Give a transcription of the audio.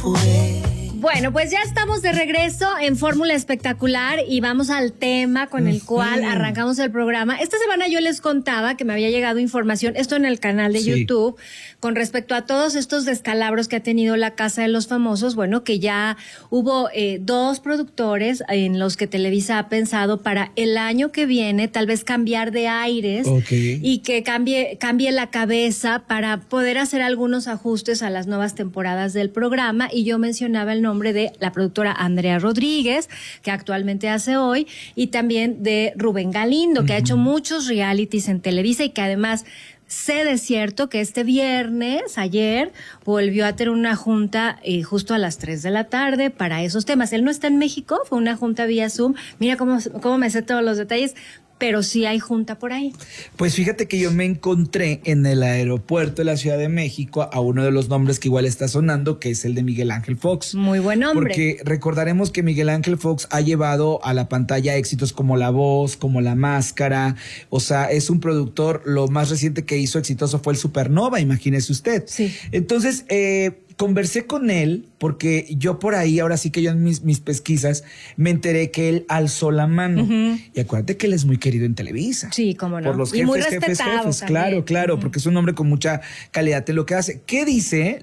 Bueno, pues ya estamos de regreso en Fórmula Espectacular y vamos al tema con el cual arrancamos el programa. Esta semana yo les contaba que me había llegado información, esto en el canal de YouTube, con respecto a todos estos descalabros que ha tenido la Casa de los Famosos. Bueno, que ya hubo 2 productores en los que Televisa ha pensado para el año que viene tal vez cambiar de aires y que cambie la cabeza para poder hacer algunos ajustes a las nuevas temporadas del programa. Y yo mencionaba el nombre de la productora Andrea Rodríguez, que actualmente hace Hoy, y también de Rubén Galindo, que ha hecho muchos realities en Televisa y que además sé de cierto que este viernes, ayer, volvió a tener una junta justo a las 3 de la tarde para esos temas. Él no está en México, fue una junta vía Zoom. Mira cómo me sé todos los detalles. Pero sí hay junta por ahí. Pues fíjate que yo me encontré en el aeropuerto de la Ciudad de México a uno de los nombres que igual está sonando, que es el de Miguel Ángel Fox. Muy buen nombre. Porque recordaremos que Miguel Ángel Fox ha llevado a la pantalla éxitos como La Voz, como La Máscara. O sea, es un productor, lo más reciente que hizo exitoso fue el Supernova, imagínese usted. Sí. Entonces, conversé con él porque yo por ahí, ahora sí que yo en mis pesquisas, me enteré que él alzó la mano. Y acuérdate que él es muy querido en Televisa. Sí, cómo no. Por los y jefes, muy jefes. respetado Claro, claro, porque es un hombre con mucha calidad en lo que hace. ¿Qué dice